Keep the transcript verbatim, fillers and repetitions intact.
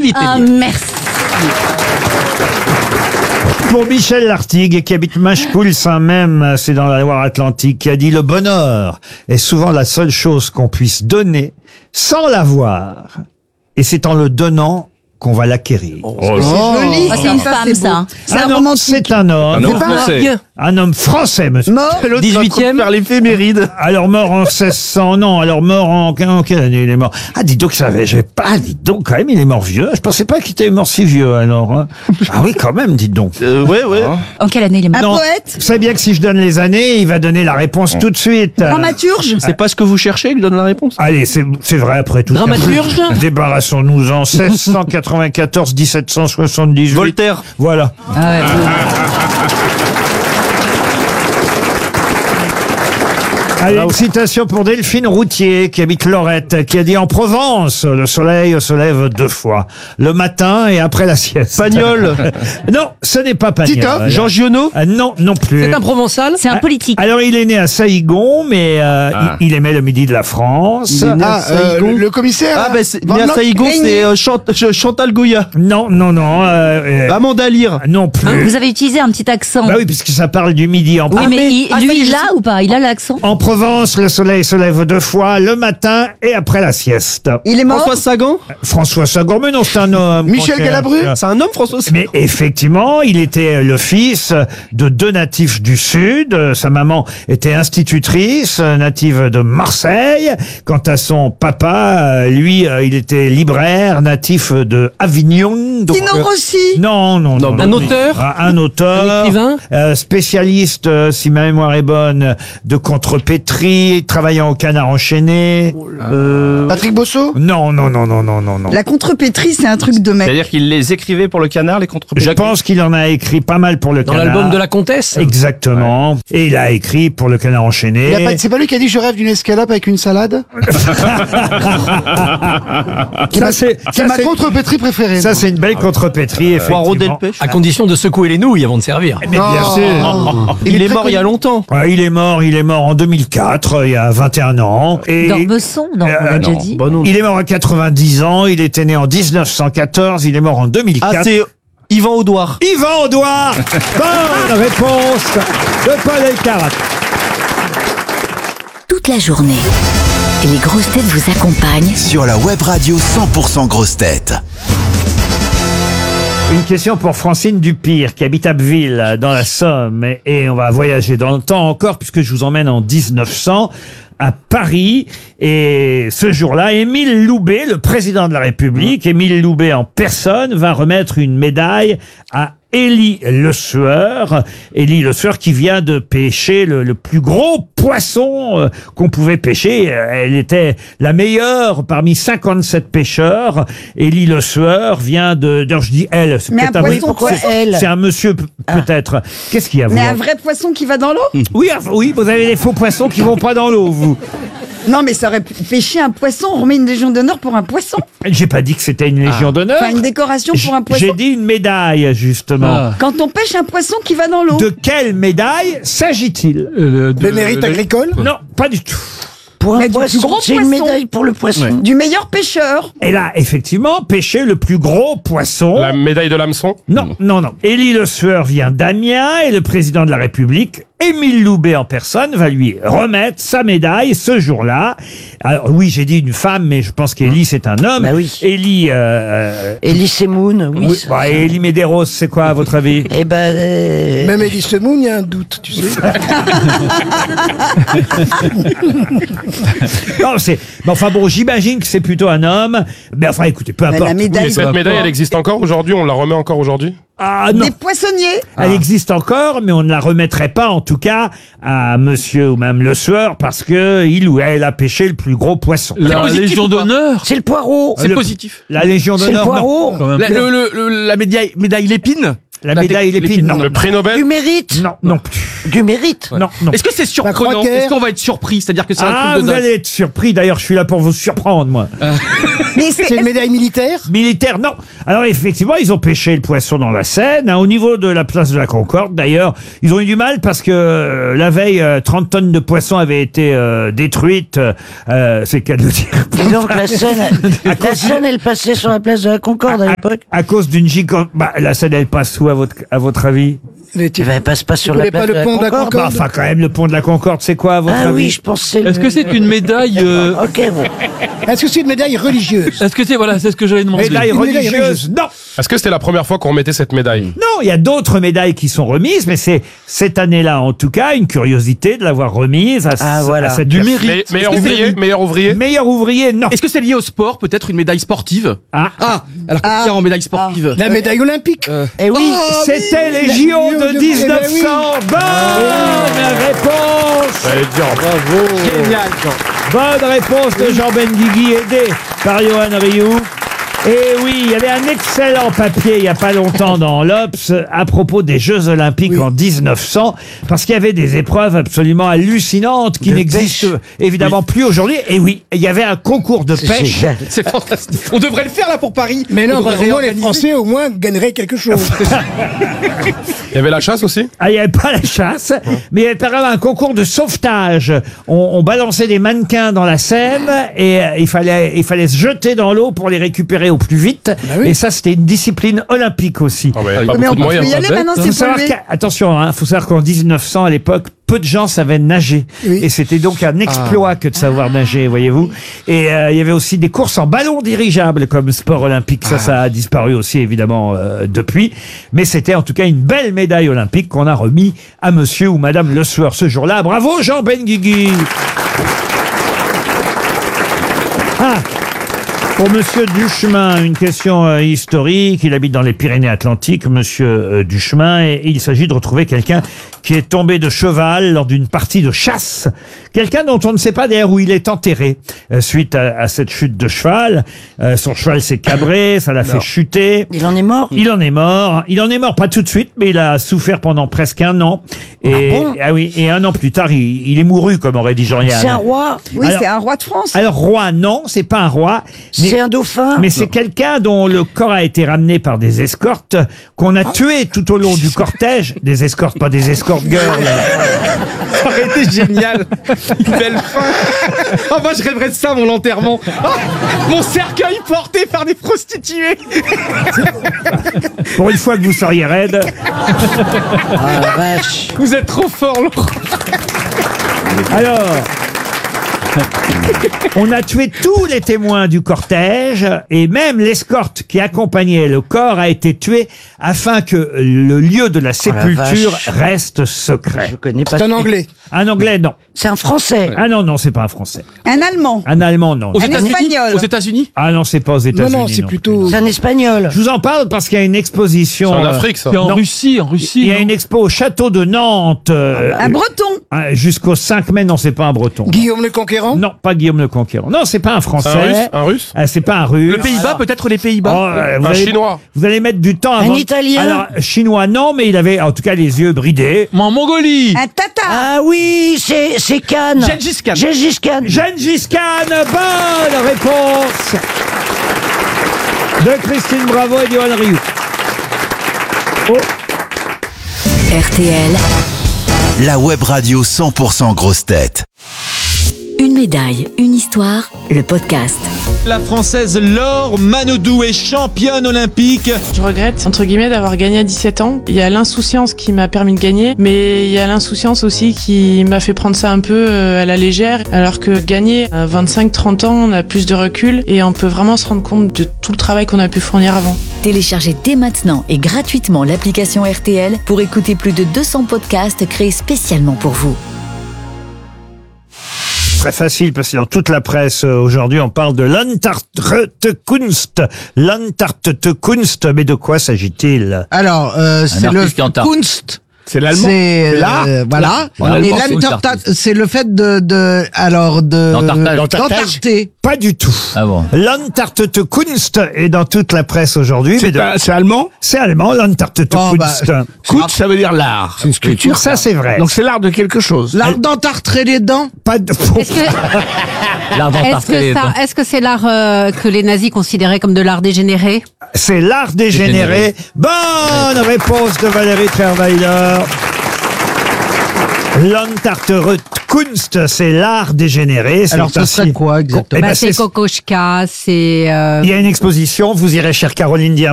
Philippe Ah, Hélier. merci. Pour Michel Lartigue, qui habite Machecoul-Saint-Même, c'est dans la Loire-Atlantique, qui a dit « Le bonheur est souvent la seule chose qu'on puisse donner sans l'avoir. Et c'est en le donnant qu'on va l'acquérir. Oh, C'est joli. Ah, c'est une femme, ça. C'est Ah un non, romantique. c'est un homme. Un homme C'est pas un français. vieux. Un homme français, monsieur. Mort. dix-huitième Faire l'éphéméride. Alors mort en seize cents, non, alors mort en, en quelle année il est mort? Ah, dis donc, ça avait, j'ai pas, dis donc, quand même, il est mort vieux. Je pensais pas qu'il était mort si vieux, alors, hein. Ah oui, quand même, dites donc. Euh, ouais, ouais. En quelle année il est mort? Un Non. poète. Vous savez bien que si je donne les années, il va donner la réponse tout de suite. Dramaturge. C'est pas ce que vous cherchez que donne la réponse. Allez, c'est, c'est vrai après tout. Dramaturge. Débarrassons-nous-en. seize cent quatre-vingt-quatorze, dix-sept cent soixante-dix-huit. Voltaire. Voilà. Ah ouais, Allez, une citation pour Delphine Routier, qui habite Lorette, qui a dit « En Provence, le soleil se lève deux fois, le matin et après la sieste. » Pagnol. Non, ce n'est pas Pagnol. Titoff. Jean Giono. Ah, non, non plus. C'est un provençal. c'est un politique. Alors, il est né à Saïgon, mais euh, Ah. il, il aimait le midi de la France. Ah, euh, le, le commissaire. Ah, ben, c'est, Van né à Blanc- Saïgon, Régnier. c'est euh, Chant- Ch- Chantal Goya. Non, non, non. Euh, euh, Amanda Lear. non plus. Vous avez utilisé un petit accent. Bah oui, puisque ça parle du midi en Oui, Provence. mais il- ah, ça lui, y est, il je l'a sais. ou pas? Il a l'accent? En Provence, le soleil se lève deux fois, le matin et après la sieste. Il est mort. François Sagan. François Sagan, mais non, c'est un homme. Michel Franck, Galabru. euh, C'est un homme, François Sagan. Mais effectivement, il était le fils de deux natifs du Sud. Euh, Sa maman était institutrice, euh, native de Marseille. Quant à son papa, euh, lui, euh, il était libraire, natif de Avignon. Donc, Tino euh, Rossi. non, non, non. Un non. auteur. Ah, Un auteur. Un écrivain. euh, spécialiste, euh, si ma mémoire est bonne, de contrepétrie, travaillant au Canard enchaîné. Euh, Patrick Bosso. non, non, non, non, non, non, non. La contrepétrie, c'est un truc de mec. C'est-à-dire qu'il les écrivait pour le Canard, les contre. Je pense qu'il en a écrit pas mal pour le Dans Canard. l'album de la Comtesse. Exactement. Et il a écrit pour le Canard enchaîné. Il a pas- C'est pas lui qui a dit je rêve d'une escalope avec une salade. Ça, c'est, C'est ça, ma c'est- contrepétrie préférée. ça, c'est une belle contrepétrie, Poireau effectivement. Delpech. À condition de secouer les nouilles avant de servir. Mais bien Oh. sûr. Il, Il est est très mort il y a connu. longtemps. Ouais, il est mort, il est mort en deux mille quatre, il y a vingt et un ans. Et D'Ormesson, non, on l'a Euh, déjà non. dit. Bah non. il est mort à quatre-vingt-dix ans, il était né en dix-neuf cent quatorze, il est mort en deux mille quatre. Ah, c'est Yvan Audouard. Yvan Audouard. Bonne réponse de Paul Elkarat. Toute la journée, les grosses têtes vous accompagnent Sur la web radio cent pour cent grosses têtes. Une question pour Francine Dupire, qui habite Abbeville, dans la Somme. Et, et on va voyager dans le temps encore, puisque je vous emmène en dix-neuf cents à Paris. Et ce jour-là, Émile Loubet, le président de la République, Émile Loubet en personne, va remettre une médaille à Élie Le Sueur. Élie Le Sueur qui vient de pêcher le, le plus gros poisson euh, qu'on pouvait pêcher. Euh, Elle était la meilleure parmi cinquante-sept pêcheurs. Élie Le Sueur vient de... D'ailleurs, je dis elle. C'est Mais peut-être un oui, poisson, pourquoi c'est- elle C'est un monsieur p- peut-être. Qu'est-ce qu'il y a vous Mais un vrai poisson qui va dans l'eau. Oui, ah, oui, vous avez des faux poissons qui vont pas dans l'eau, vous. Non, mais ça aurait pu pêcher un poisson. On remet une légion d'honneur pour un poisson. J'ai pas dit que c'était une légion d'honneur. Enfin, une décoration pour un J'ai poisson. dit une médaille, justement. Ah. Quand on pêche un poisson qui va dans l'eau. De quelle médaille s'agit-il Euh, de- Le mérite le- agricole. Non, pas du tout. Pour Mais un du poisson, plus gros c'est une poisson. médaille pour le poisson. Du meilleur pêcheur. Elle a effectivement pêché le plus gros poisson. La médaille de l'hameçon. Non, non, non. Élie Le Sueur vient d'Amiens et le président de la République, Émile Loubet en personne, va lui remettre sa médaille ce jour-là. Alors oui, j'ai dit une femme, mais je pense qu'Élie c'est un homme. Bah oui. Élie, euh, Elie Semoun, oui. oui, bah, et Élie Medeiros, c'est quoi à votre avis? Eh ben, euh, Même Elie Semoun, il y a un doute, tu sais. Non, c'est. Mais enfin bon, j'imagine que c'est plutôt un homme. Mais enfin, écoutez, peu Bah, importe. la médaille. Et cette médaille, elle existe encore aujourd'hui. On la remet encore aujourd'hui. Ah non. Des poissonniers. Elle existe encore, mais on ne la remettrait pas, en tout cas, à monsieur ou même Le Sueur, parce que il ou elle a pêché le plus gros poisson. La positif Légion ou pas d'honneur. c'est le poireau. C'est Le- positif. La Légion C'est le d'honneur, non. poireau. Quand même. La, le- le- le- la médaille, médaille Lépine. La médaille Lépine, non. Le prix Nobel. Tu mérites. Non, non plus. Du mérite. Non, non. Est-ce que c'est surprenant? croquer. Est-ce qu'on va être surpris? C'est-à-dire que c'est un Ah, truc de vous dingue. allez être surpris. D'ailleurs, je suis là pour vous surprendre, moi. Mais c'est C'est une médaille militaire. Militaire, non. Alors effectivement, ils ont pêché le poisson dans la Seine, hein, au niveau de la place de la Concorde. D'ailleurs, ils ont eu du mal parce que euh, la veille, euh, trente tonnes de poissons avaient été euh, détruites. Euh, c'est le cas de le dire. Et donc la Seine, À la cause- Seine, elle passait sur la place de la Concorde à l'époque. À cause d'une gigante... Bah, la Seine, elle passe où, à votre, à votre avis? Les Eh ben, elle passe pas sur la connais place pas de le la pont de la Concorde. Bah, enfin, quand même, le pont de la Concorde, c'est quoi, à votre Ah avis? oui, je pensais. Est-ce que c'est une médaille euh, Ok, bon. Est-ce que c'est une médaille religieuse? Est-ce que c'est voilà, c'est ce que j'allais demander. Médaille Une médaille religieuse? Non. Est-ce que c'était la première fois qu'on remettait cette médaille? Non, il y a d'autres médailles qui sont remises, mais c'est cette année-là, en tout cas, une curiosité de l'avoir remise à, Ah, à voilà. cette Du personne. mérite. Me- meilleur Est-ce que c'est- ouvrier, meilleur ouvrier. Meilleur ouvrier, non. Est-ce que c'est lié au sport? Peut-être une médaille sportive? Ah, Ah, alors qu'est-ce qu'il y a en médaille sportive? La médaille olympique. Eh oui. c'était les la J O J O de de- dix-neuf cents. Eh Bonne réponse. J'allais te dire, bravo. Génial, Jean. Bonne réponse de Jean Benguigui, aidé par Johan Rioux. Et oui, il y avait un excellent papier il n'y a pas longtemps dans l'Obs à propos des Jeux Olympiques en dix-neuf cents, parce qu'il y avait des épreuves absolument hallucinantes qui De n'existent pêche. évidemment plus aujourd'hui. Et oui, il y avait un concours de C'est pêche. génial. C'est fantastique. On devrait le faire là pour Paris. Mais non, On devrait parce que moi, les réorganiser. Français, au moins, gagneraient quelque chose. Il y avait la chasse aussi? Ah, il n'y avait pas la chasse, mais il y avait par exemple un concours de sauvetage. On, on balançait des mannequins dans la Seine et euh, il fallait, il fallait se jeter dans l'eau pour les récupérer au plus vite. oui. Et ça, c'était une discipline olympique aussi. Ah ouais, pas Mais beaucoup on de peut moyens. plus y aller pas bête. maintenant, Faut c'est savoir pollué. qu'à- attention, hein, faut savoir qu'en dix-neuf cents, à l'époque, peu de gens savaient nager. Oui. Et c'était donc un exploit que de savoir nager, voyez-vous. Et euh, il y avait aussi des courses en ballon dirigeable comme sport olympique. Ça, ça a disparu aussi, évidemment, euh, depuis. Mais c'était en tout cas une belle médaille olympique qu'on a remis à monsieur ou madame Le Sueur ce jour-là. Bravo, Jean Benguigui. Ah! Pour Monsieur Duchemin, une question euh, historique. Il habite dans les Pyrénées-Atlantiques, Monsieur euh, Duchemin, et il s'agit de retrouver quelqu'un qui est tombé de cheval lors d'une partie de chasse. Quelqu'un dont on ne sait pas d'ailleurs où il est enterré euh, suite à, à cette chute de cheval. Euh, son cheval s'est cabré, ça l'a fait chuter. Il en est mort. Il en est mort. Il en est mort pas tout de suite, mais il a souffert pendant presque un an. Et Ah bon ah oui, et un an plus tard, il, il est mouru, comme aurait dit Jean-Yann. C'est un roi. Oui, Alors- c'est un roi de France. Alors roi, non, c'est pas un roi. mais- C'est un dauphin. mais c'est quelqu'un dont le corps a été ramené par des escortes qu'on a tué tout au long du cortège. Des escortes, pas des escort girls. Ça aurait été génial. Une belle fin. Oh, moi, je rêverais de ça, mon enterrement. Oh, mon cercueil porté par des prostituées. Pour une fois que vous seriez raide. Ah la vache. Vous êtes trop fort, Laurent. Alors, on a tué tous les témoins du cortège et même l'escorte qui accompagnait le corps a été tuée afin que le lieu de la sépulture vache. reste secret. Je connais pas. C'est un anglais. Un anglais, non. C'est un français. Ah non, non, c'est pas un français. Un Allemand. Un allemand, non. Aux Un États-Unis Espagnol. Aux États-Unis Ah non, c'est pas aux Non, États-Unis. non, c'est non. plutôt. C'est un espagnol. Je vous en parle parce qu'il y a une exposition. C'est en euh, Afrique, ça. C'est en Non. Russie, en Russie. Il y a non une expo au château de Nantes euh, Un Breton. euh, jusqu'au cinq mai. Non, c'est pas un breton. Guillaume le Conquérant. Non, pas Guillaume le Conquérant. Non, c'est pas un C'est français. un russe? Un russe? Ah, c'est pas un russe. Le Pays-Bas, peut-être les Oh, Pays-Bas. euh, vous Un allez- chinois? Vous allez mettre du temps avant. Italien? Alors, chinois, non, mais il avait en tout cas les yeux bridés. Mais en Mongolie. Un Tatar. Ah oui, c'est c'est Cannes. Gengis Khan. Gengis Khan. Gengis Khan, bonne réponse de Christine Bravo et Johan Rioux. Oh, R T L, La web radio cent pour cent grosse tête. une médaille, une histoire, le podcast. La Française Laure Manodou est championne olympique. Je regrette, entre guillemets, d'avoir gagné à dix-sept ans. Il y a l'insouciance qui m'a permis de gagner, mais il y a l'insouciance aussi qui m'a fait prendre ça un peu euh, à la légère, alors que gagner à vingt-cinq trente ans, on a plus de recul et on peut vraiment se rendre compte de tout le travail qu'on a pu fournir avant. Téléchargez dès maintenant et gratuitement l'application R T L pour écouter plus de deux cents podcasts créés spécialement pour vous. très facile parce que dans toute la presse euh, aujourd'hui on parle de l'Antarktekunst. L'Antarktekunst, mais de quoi s'agit-il? Alors, euh, c'est le artiste qui est en tarte. Kunst. C'est l'allemand. C'est C'est l'art. euh, voilà. En Et allemand, c'est l'entarta, c'est le fait de, de alors de L'entartage. d'entarter. Pas du tout. Ah bon. L'Antartekunst est dans toute la presse aujourd'hui. C'est mais de- un- c'est allemand. C'est allemand, l'Antartekunst. Oh, bah, Kunst, ça veut dire l'art. C'est une sculpture. Ça, c'est vrai. Donc c'est l'art de quelque chose. L'art d'entartrer les dents. Pas de... Est-ce que L'art est-ce d'entartrer les que, ça- dents. est-ce que c'est l'art euh, que les nazis considéraient comme de l'art dégénéré? C'est l'art dégénéré. Bonne réponse de Valérie Trierweiler. L'Antartekunst, c'est l'art dégénéré. C'est Alors, ce ainsi- serait quoi exactement? Eh ben, Bah, c'est c'est- Kokoschka, c'est... euh, Il y a une exposition, vous irez, chère Caroline Diamant.